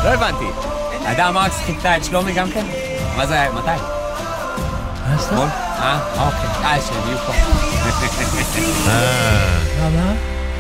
לא הבנתי. אדם מרקס חיכתה את שלומי גם כן? מה זה היה? מתי? אתמול? אוקיי. שהם יהיו פה. מה?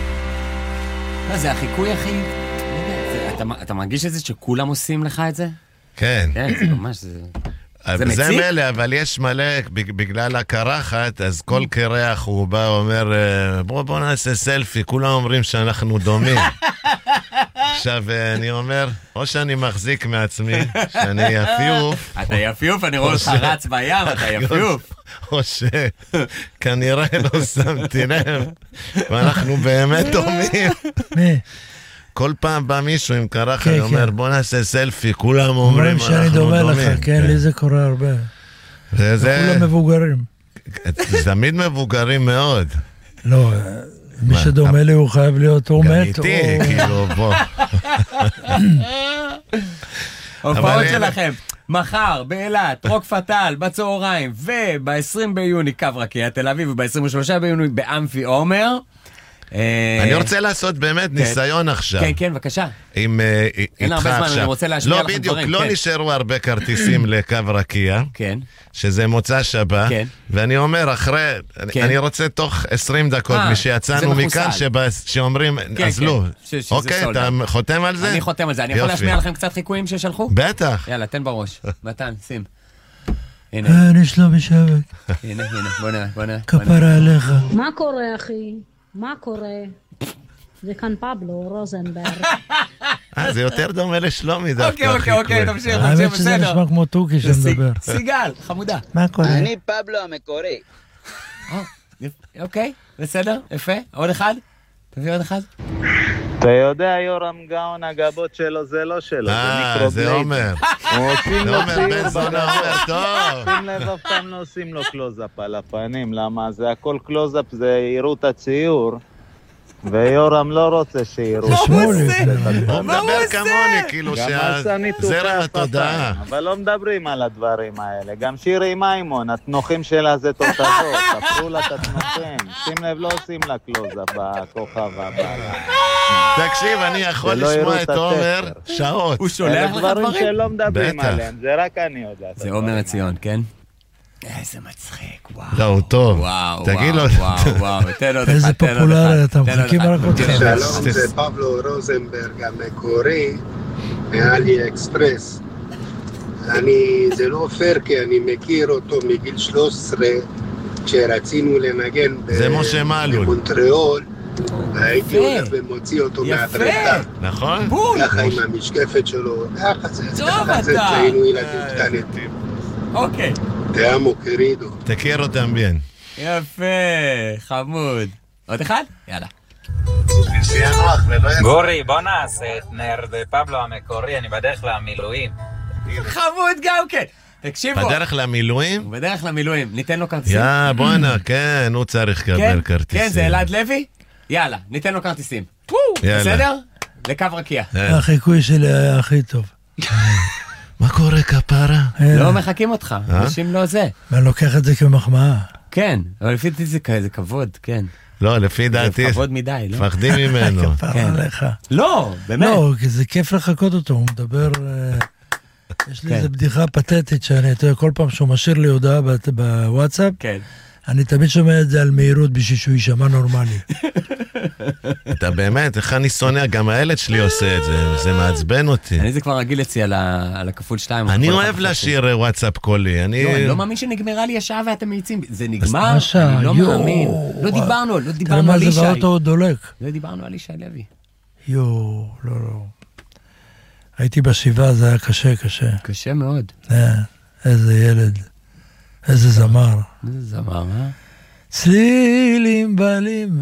זה החיקוי הכי... אתה מרגיש את זה שכולם עושים לך את זה? כן. כן, זה ממש... זה מציק? זה מלא, אבל יש מלא, בגלל הקרחת, אז כל קרח הוא בא ואומר, בוא נעשה סלפי, כולם אומרים שאנחנו דומים. עכשיו אני אומר, או שאני מחזיק מעצמי, שאני יפיוף. אתה יפיוף, אני רואה אותך רץ בים, אתה יפיוף. או שכנראה לא שמתי לב, ואנחנו באמת דומים. כל פעם בא מישהו עם קרחת, אני אומר, בוא נעשה סלפי, כולם אומרים, אנחנו דומים. שאני דומה לך, כן, לי זה קורה הרבה. כולם מבוגרים. תמיד מבוגרים מאוד. לא, מי שדומה לי הוא חייב להיות או מת, גם איתי, כאילו, בוא. הופעות שלכם, מחר, באילת, רוק פטל, בצהריים, וב-20 ביוני קו רקיע תל אביב, וב-23 ביוני באמפי עומר. אני רוצה לעשות באמת ניסיון עכשיו. כן, כן, בבקשה. אין הרבה זמן, אני רוצה להשמיע לכם דברים. לא בדיוק, לא נשארו הרבה כרטיסים לקו רקיע, שזה מוצא שבת, ואני אומר אחרי, אני רוצה תוך 20 דקות, משיצאנו מכאן, שאומרים, אז לא. אוקיי, אתה חותם על זה? אני חותם על זה. אני יכול להשמיע לכם קצת חיקויים ששלחו? בטח. יאללה, תן בראש. מתן, שים. אני שלומי שבק. הנה, בוא נראה. כפרה עליך. מה קורה, אחי? מה קורה? זה כאן פבלו רוזנברג. זה יותר דומה לשלומי דווקא. אוקיי, תמשיך, האמת שזה נשמע כמו טורקי שמדבר. סיגל, חמודה. מה קורה? אני פבלו המקורי. אוקיי, בסדר, יפה. עוד אחד? תביא עוד אחד. אתה יודע, יורם גאון, הגבות שלו זה לא שלו, זה מיקרובלייד. זה אומר. עושים לו ציור בגבות. שים לב, אף פעם לא עושים לו קלוזאפ על הפנים, למה? זה הכל קלוזאפ, זה יראו את הציור, ויורם לא רוצה שיראו. הוא מדבר כמוני, כאילו שהזרם התודעה. אבל לא מדברים על הדברים האלה. גם שירי מימון, התנוחים שלה זה תותזות, תפרו לה את התנוחים. שים לב, לא עושים לה קלוזאפ בכוכב הבא. תקשיב, אני יכול לשמוע את עומר שעות. הוא שולח לך דברים? דברים שלא מדברים עליהם, זה רק אני יודע. זה עומר הציון, כן? איזה מצחיק, וואו. לא, הוא טוב. וואו, תגיד לו. וואו, תן עוד אחד. איזה פופולרי, אתה מחכים רק אותך. שלום, זה פבלו רוזנברג המקורי, מאלי אקספרס. זה לא פייר, כי אני מכיר אותו מגיל 13, כשרצינו לנגן במונטריאול, והייתי הולך ומוציא אותו מהבריכה. נכון? ככה עם המשקפת שלו, ככה זה שהיינו ילדים קטנים. אוקיי. תאמו קרידו. תכיר אותם bien. יפה, חמוד. עוד אחד? יאללה. גורי, בוא נעשה את נרד פבלו המקורי, אני בדרך למילואים. חמוד גם כן. תקשיבו. בדרך למילואים? הוא בדרך למילואים, ניתן לו כרטיסים. בואנה, כן, הוא צריך לקבל כרטיסים. כן, זה אלעד לוי? יאללה, ניתן לו כרטיסים. בסדר? לקו רקיע. החיקוי שלי היה הכי טוב. מה קורה כפרה? לא מחכים אותך, אנשים לא זה. ואני לוקח את זה כמחמאה. כן, אבל לפי דעתי זה כבוד, כן. לא, לפי דעתי. זה כבוד מדי, לא? מפחדים ממנו. כפרה עליך. לא, באמת. לא, כי זה כיף לחכות אותו, הוא מדבר... יש לי איזו בדיחה פתטית שאני, אתה יודע, כל פעם שהוא משאיר לי הודעה בוואטסאפ, אני תמיד שומע את זה על מהירות בשביל שהוא יישמע נורמלי. אתה באמת, איך אני שונא, גם הילד שלי עושה את זה, זה מעצבן אותי. אני זה כבר רגיל אצלי על הכפול 2. אני אוהב להשאיר וואטסאפ קולי. אני לא מאמין שנגמרה לי השעה ואתם מאיצים. זה נגמר, אני לא מאמין. לא דיברנו על ישי. תראה מה זה באוטו דולק. לא דיברנו על ישי לוי. לא. הייתי בשבעה, זה היה קשה. קשה מאוד. איזה ילד. איזה זמר. איזה זמר, צלילים בעלים.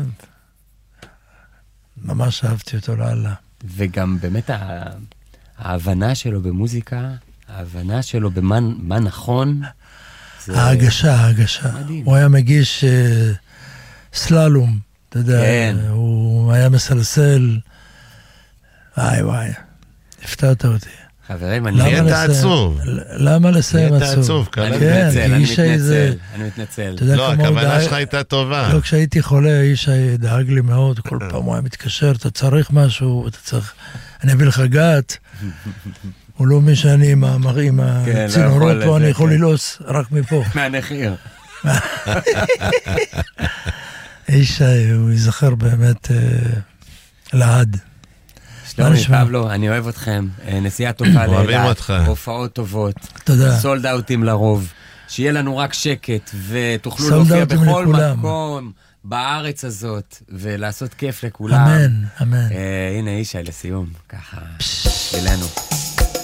ממש אהבתי אותו לאללה. וגם באמת ההבנה שלו במוזיקה, ההבנה שלו במה נכון. ההגשה. הוא היה מגיש סללום, אתה יודע, הוא היה מסלסל. וואי, הפתעת אותי. חברים, נהיית עצוב. למה לסיים עצוב? אני מתנצל. לא, הכוונה שלך הייתה טובה. לא, כשהייתי חולה, האיש דאג לי מאוד, כל פעם הוא היה מתקשר, אתה צריך משהו, אני אביא לך גת. הוא לא מי שאני עם הצינורות פה, אני יכול ללעוס רק מפה. מהנחיר. איש, הוא יזכר באמת לעד. שלומי, פבלו, אני אוהב אתכם. נסיעה טובה לאילת, הופעות טובות. תודה. סולד אאוטים לרוב. שיהיה לנו רק שקט, ותוכלו להופיע בכל מקום בארץ הזאת, ולעשות כיף לכולם. אמן, אמן. הנה, ישי, לסיום, ככה, אלינו.